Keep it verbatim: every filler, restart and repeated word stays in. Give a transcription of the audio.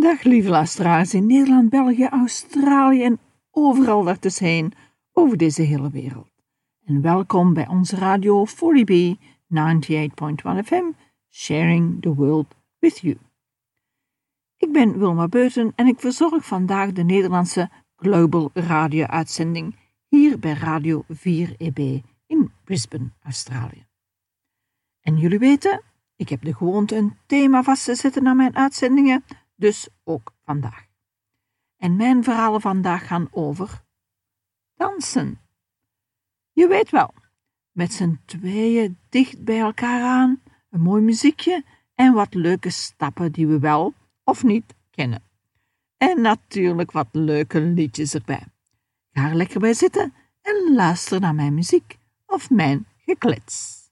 Dag lieve luisteraars in Nederland, België, Australië en overal daartussenheen over deze hele wereld. En welkom bij onze radio forty B ninety-eight point one F M, sharing the world with you. Ik ben Wilma Beuten en ik verzorg vandaag de Nederlandse Global Radio-uitzending hier bij Radio vier E B in Brisbane, Australië. En jullie weten, ik heb de gewoonte een thema vast te zetten naar mijn uitzendingen, dus ook vandaag. En mijn verhalen vandaag gaan over dansen. Je weet wel, met z'n tweeën dicht bij elkaar aan, een mooi muziekje en wat leuke stappen die we wel of niet kennen. En natuurlijk wat leuke liedjes erbij. Ga er lekker bij zitten en luister naar mijn muziek of mijn geklets.